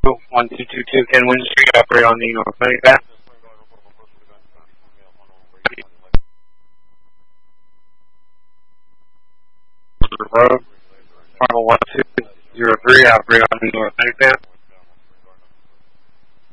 1222 Kenwood Street, operate on the North Atlantic path. Road, Marble 1203, operate on the North Atlantic path.